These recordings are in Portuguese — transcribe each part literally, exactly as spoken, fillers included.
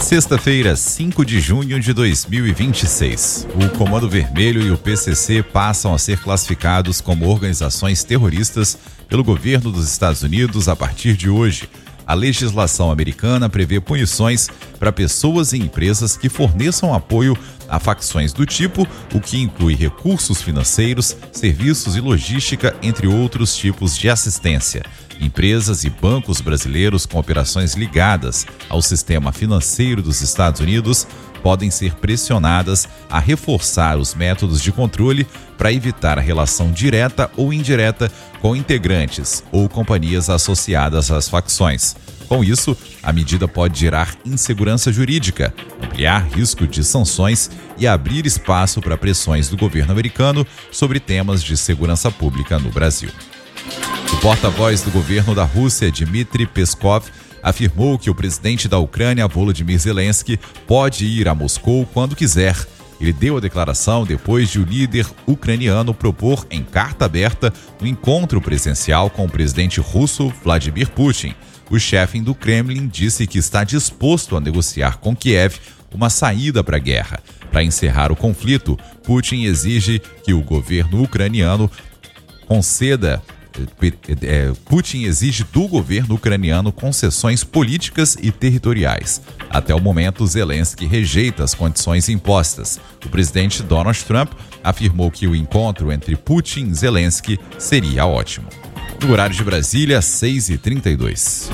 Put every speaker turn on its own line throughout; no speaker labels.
Sexta-feira, cinco de junho de dois mil e vinte e seis. O Comando Vermelho e o P C C passam a ser classificados como organizações terroristas pelo governo dos Estados Unidos a partir de hoje. A legislação americana prevê punições para pessoas e empresas que forneçam apoio a facções do tipo, o que inclui recursos financeiros, serviços e logística, entre outros tipos de assistência. Empresas e bancos brasileiros com operações ligadas ao sistema financeiro dos Estados Unidos podem ser pressionadas a reforçar os métodos de controle para evitar a relação direta ou indireta com integrantes ou companhias associadas às facções. Com isso, a medida pode gerar insegurança jurídica, ampliar risco de sanções e abrir espaço para pressões do governo americano sobre temas de segurança pública no Brasil. O porta-voz do governo da Rússia, Dmitry Peskov, afirmou que o presidente da Ucrânia, Volodymyr Zelensky, pode ir a Moscou quando quiser. Ele deu a declaração depois de o líder ucraniano propor em carta aberta um encontro presencial com o presidente russo, Vladimir Putin. O chefe do Kremlin disse que está disposto a negociar com Kiev uma saída para a guerra. Para encerrar o conflito, Putin exige que o governo ucraniano conceda Putin exige do governo ucraniano concessões políticas e territoriais. Até o momento, Zelensky rejeita as condições impostas. O presidente Donald Trump afirmou que o encontro entre Putin e Zelensky seria ótimo. No horário de Brasília, seis e trinta e dois.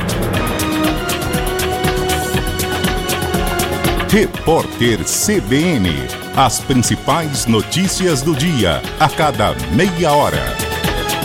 Repórter C B N. As principais notícias do dia, a cada meia hora.